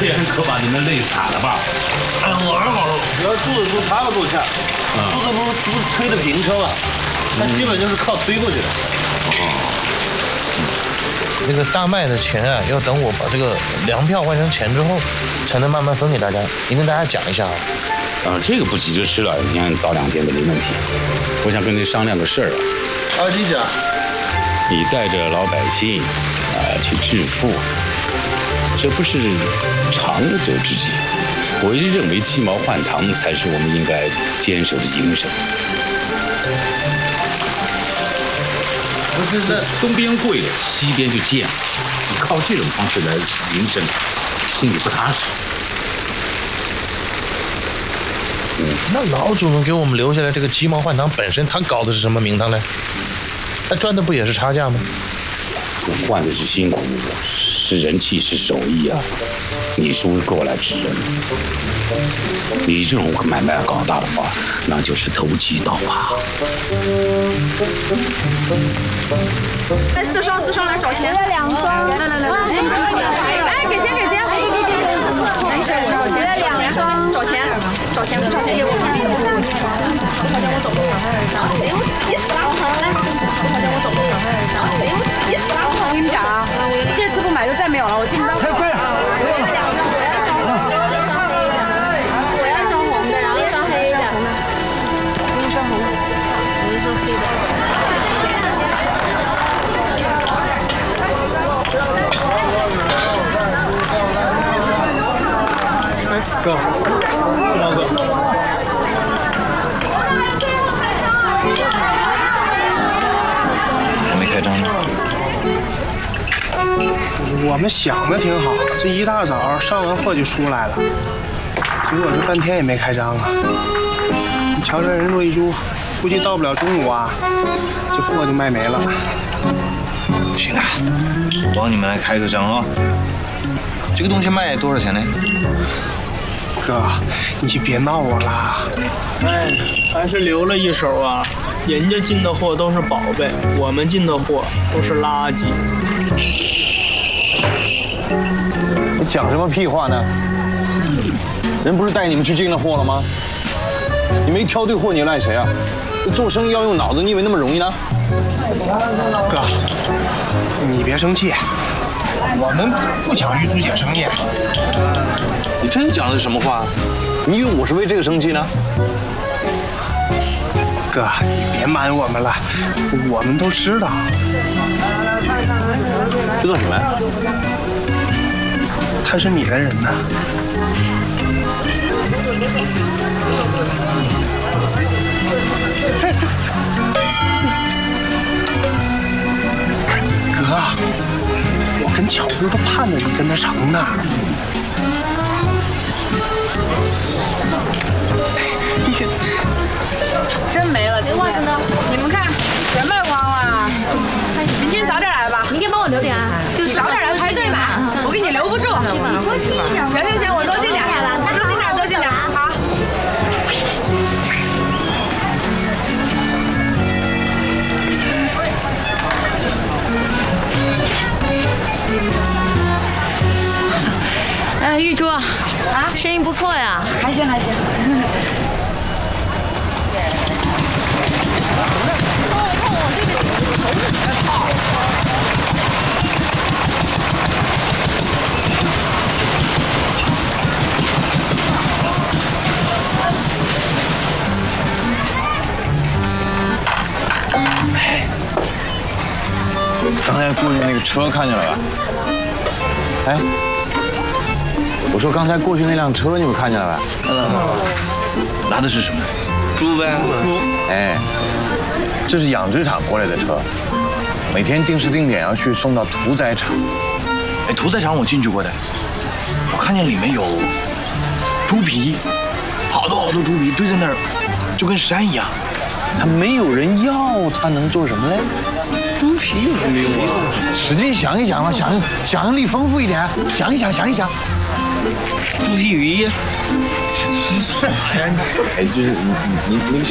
天可把你们累惨了吧？ 哎，我二好，只要柱子都差不多钱，柱子不是推的平车嘛，它基本就是靠推过去的。 这个大麦的钱啊，要等我把这个粮票换成钱之后，才能慢慢分给大家。您跟大家讲一下啊。 这个不急着吃了，你看早2天都没问题。我想跟您商量个事儿啊。 阿基讲， 你带着老百姓去致富，这不是长久之计。我一直认为鸡毛换糖才是我们应该坚守的精神。不是，这东边贵了，西边就贱。你靠这种方式来营生，心里不踏实。 那老祖宗给我们留下来这个鸡毛换糖本身，他搞的是什么名堂呢？他赚的不也是差价吗？ 换的是辛苦，是人气，是手艺啊！你叔过来指认，你这种买卖搞大的话，那就是投机倒把。 来4双来找钱，来2双，来，哎，给钱，找钱给我们，我走不了，急死了，来，我走不了，急死了， 我跟你们讲啊，这次不买就再没有了，我进不到。 太贵了， 我要双红的，然后双黑的，我双红的，我双黑的。 哥，金毛哥， 还没开张呢。 我们想的挺好，这一大早上完货就出来了，结果这半天也没开张啊！你瞧这人数一株，估计到不了中午啊，这货就卖没了。 行啊，我帮你们来开个张啊。这个东西卖多少钱呢？ 哥，你别闹我了。 哎，还是留了一手啊！人家进的货都是宝贝，我们进的货都是垃圾。 你讲什么屁话呢？人不是带你们去进了货了吗？你没挑对货，你赖谁啊？做生意要用脑子，你以为那么容易呢？ 哥，你别生气，我们不想玉珠姐生意。 你这讲的是什么话？你以为我是为这个生气呢？ 哥，你别瞒我们了，我们都知道。 知道什么呀？ 他是你的人呢。哥，我跟巧叔都盼着你跟他成呢。 真没了，今天你们看全卖光了。明天早点来吧。 明天帮我留点啊， 你早点来排队买，我给你留不住。 多进一点。 行，我多进点，多进点，好。 哎，玉珠啊，生意不错呀， 还行。 刚才过去那个车看见了吧？哎，我说刚才过去那辆车你们看见了吧？看到了。拿的是什么？ 猪呗。 哎，这是养殖场过来的车，每天定时定点要去送到屠宰场。 哎，屠宰场我进去过的，我看见里面有猪皮，好多猪皮堆在那儿，就跟山一样。 他没有人要，他能做什么嘞？ 猪皮有什么用啊？ 使劲想一想啊，想象力丰富一点，想一想。 猪皮雨衣。 哎，就是你